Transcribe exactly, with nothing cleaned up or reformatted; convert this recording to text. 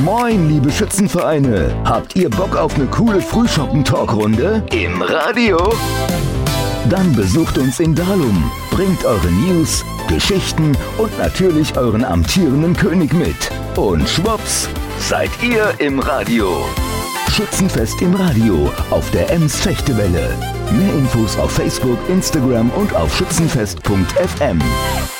Moin, liebe Schützenvereine. Habt ihr Bock auf eine coole Frühschoppen-Talkrunde im Radio? Dann besucht uns in Dalum, bringt eure News, Geschichten und natürlich euren amtierenden König mit. Und schwupps, seid ihr im Radio. Schützenfest im Radio auf der Ems Fechtewelle. Mehr Infos auf Facebook, Instagram und auf schützenfest punkt f m.